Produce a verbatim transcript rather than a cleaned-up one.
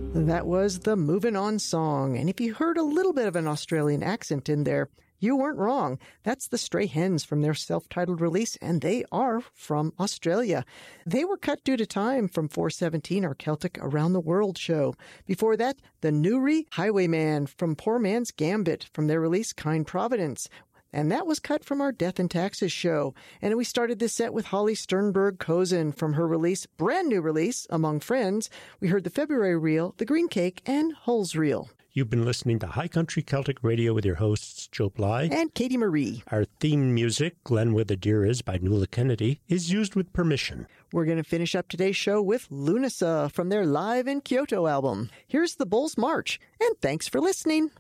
That was the Moving On song. And if you heard a little bit of an Australian accent in there, you weren't wrong. That's the Stray Hens from their self-titled release, and they are from Australia. They were cut due to time from four seventeen, our Celtic Around the World show. Before that, the Newry Highwayman from Poor Man's Gambit from their release Kind Providence. And that was cut from our Death and Taxes show. And we started this set with Holly Sternberg-Kozen from her release, brand new release, Among Friends. We heard the February reel, The Green Cake, and Hull's reel. You've been listening to High Country Celtic Radio with your hosts, Joe Bly and Katie Marie. Our theme music, Glen Where the Deer Is by Nuala Kennedy, is used with permission. We're going to finish up today's show with Lunasa from their Live in Kyoto album. Here's the Bulls March, and thanks for listening.